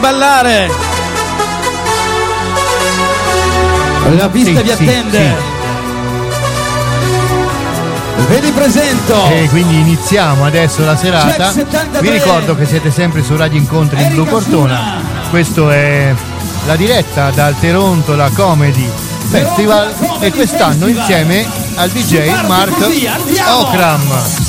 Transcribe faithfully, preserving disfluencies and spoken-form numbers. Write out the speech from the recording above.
ballare. La pista sì, vi sì, attende. Sì. Ve li presento. E quindi iniziamo adesso la serata. Vi ricordo che siete sempre su Radio Incontri in Blu Cortona. Questo è la diretta dal Terontola Comedy Festival e quest'anno insieme al D J Mark Okram.